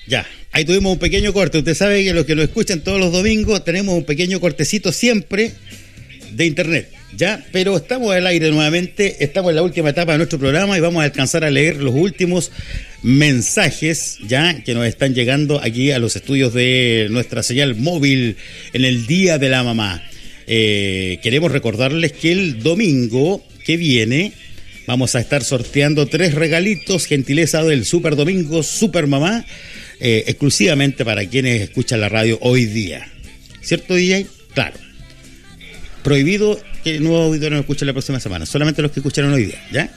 Ya, ahí tuvimos un pequeño corte. Usted sabe que los que lo escuchan todos los domingos tenemos un pequeño cortecito siempre de internet, ¿ya? Pero estamos al aire nuevamente, estamos en la última etapa de nuestro programa y vamos a alcanzar a leer los últimos mensajes, ¿ya? Que nos están llegando aquí a los estudios de nuestra señal móvil en el Día de la Mamá. Queremos recordarles que el domingo que viene vamos a estar sorteando 3 regalitos, gentileza del Super Domingo Super Mamá, exclusivamente para quienes escuchan la radio hoy día. ¿Cierto, DJ? Claro. Prohibido que el nuevo auditorio no escuche la próxima semana, solamente los que escucharon hoy día, ¿ya?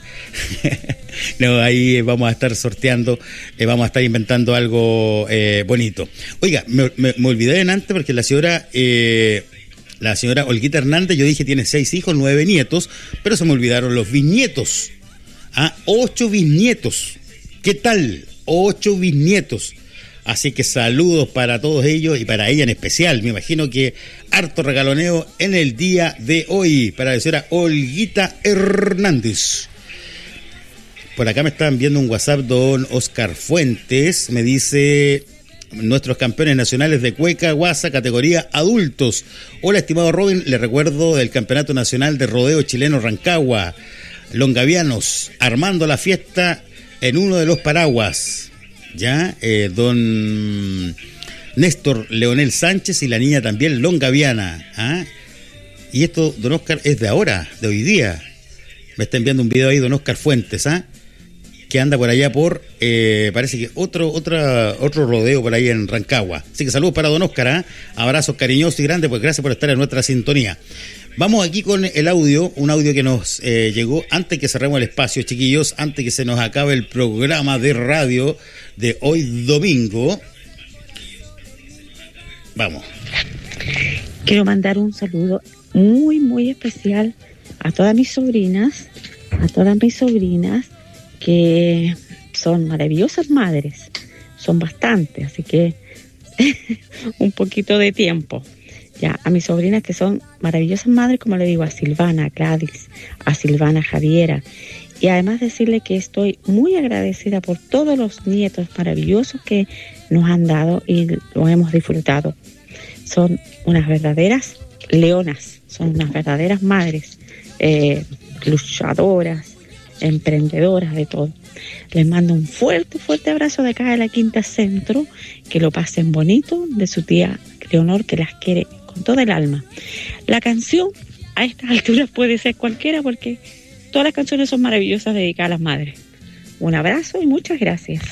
No, ahí vamos a estar sorteando, vamos a estar inventando algo bonito. Oiga, me olvidé de antes porque la señora Olguita Hernández, yo dije tiene 6 hijos, 9 nietos, pero se me olvidaron los bisnietos. 8 bisnietos. ¿Qué tal? 8 bisnietos. Así que saludos para todos ellos y para ella en especial. Me imagino que harto regaloneo en el día de hoy para la señora Olguita Hernández. Por acá me están viendo un WhatsApp, don Oscar Fuentes. Me dice: nuestros campeones nacionales de cueca, guasa, categoría adultos. Hola, estimado Robin, le recuerdo del Campeonato Nacional de Rodeo Chileno Rancagua. Longavianos, armando la fiesta en uno de los paraguas. Ya, don Néstor Leonel Sánchez y la niña también longaviana. Y esto, don Oscar, es de ahora, de hoy día. Me está enviando un video ahí don Oscar Fuentes, que anda por allá por, parece que otro rodeo por ahí en Rancagua. Así que saludos para don Oscar, abrazos cariñosos y grandes, pues gracias por estar en nuestra sintonía. Vamos aquí con el audio, un audio que nos llegó antes que cerremos el espacio, chiquillos, antes que se nos acabe el programa de radio de hoy domingo. Vamos. Quiero mandar un saludo muy, muy especial a todas mis sobrinas, que son maravillosas madres, son bastantes, así que un poquito de tiempo. Ya, a mis sobrinas que son maravillosas madres, como le digo, a Silvana, a Gladys, a Silvana Javiera. Y además decirle que estoy muy agradecida por todos los nietos maravillosos que nos han dado y lo hemos disfrutado. Son unas verdaderas leonas, son unas verdaderas madres, luchadoras, emprendedoras, de todo. Les mando un fuerte, fuerte abrazo de acá de la Quinta Centro, que lo pasen bonito, de su tía Leonor, que las quiere con toda el alma. La canción a estas alturas puede ser cualquiera porque todas las canciones son maravillosas dedicadas a las madres. Un abrazo y muchas gracias.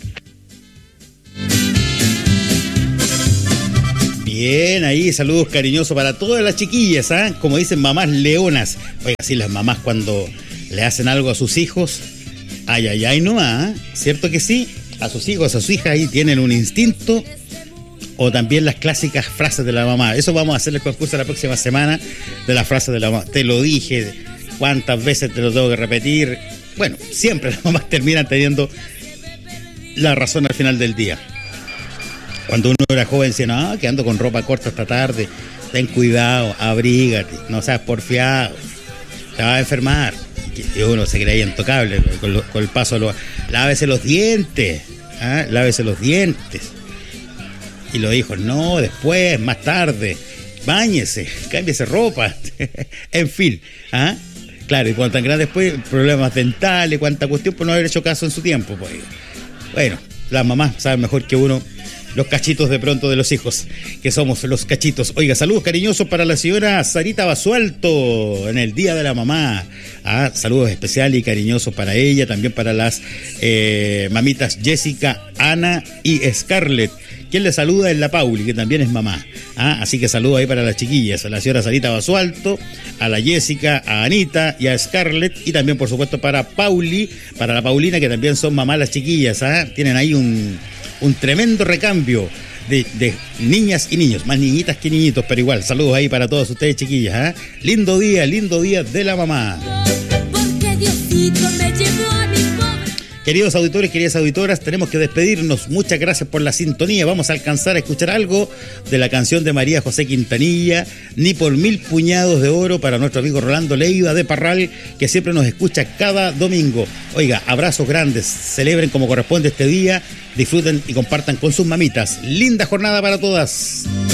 Bien, ahí saludos cariñosos para todas las chiquillas, como dicen, mamás leonas. Oiga, sí, las mamás cuando le hacen algo a sus hijos, ay nomás, ¿cierto que sí? A sus hijos, a sus hijas ahí tienen un instinto. O también las clásicas frases de la mamá. Eso vamos a hacer el concurso la próxima semana de las frases de la mamá. Te lo dije, ¿cuántas veces te lo tengo que repetir? Bueno, siempre las mamás terminan teniendo la razón al final del día. Cuando uno era joven decía, no, que ando con ropa corta esta tarde, ten cuidado, abrígate, no seas porfiado, te vas a enfermar. Y uno se creía intocable con el paso. Lávese los dientes, lávese los dientes. Y los hijos, no, después, más tarde, báñese, cámbiese ropa, en fin, claro, y cuando tan grande después, problemas dentales, cuánta cuestión por no haber hecho caso en su tiempo, pues. Bueno, las mamás saben mejor que uno los cachitos de pronto de los hijos, que somos los cachitos. Oiga, saludos cariñosos para la señora Sarita Basualto en el Día de la Mamá. Saludos especiales y cariñosos para ella, también para las mamitas Jessica, Ana y Scarlett. Quien le saluda es la Pauli, que también es mamá. Así que saludo ahí para las chiquillas, a la señora Sarita Basualto, a la Jessica, a Anita y a Scarlett, y también por supuesto para Pauli, para la Paulina, que también son mamás las chiquillas. Tienen ahí un tremendo recambio de niñas y niños, más niñitas que niñitos, pero igual, saludos ahí para todos ustedes, chiquillas. Lindo día de la mamá. Porque Diosito me llevó a mi pobre. Queridos auditores, queridas auditoras, tenemos que despedirnos. Muchas gracias por la sintonía. Vamos a alcanzar a escuchar algo de la canción de María José Quintanilla, Ni por mil puñados de oro, para nuestro amigo Rolando Leiva de Parral, que siempre nos escucha cada domingo. Oiga, abrazos grandes, celebren como corresponde este día disfruten y compartan con sus mamitas. Linda jornada para todas.